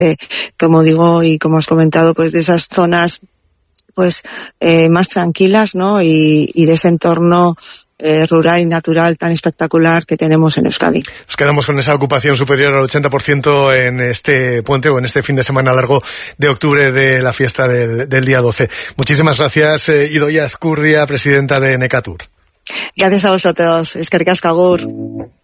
como digo y como has comentado, pues de esas zonas pues más tranquilas, ¿no? Y de ese entorno rural y natural tan espectacular que tenemos en Euskadi. Nos quedamos con esa ocupación superior al 80% en este puente o en este fin de semana largo de octubre de la fiesta del día 12. Muchísimas gracias, Idoia Azcurdia, presidenta de Necatur. Gracias a vosotros. Eskerrik asko, agur.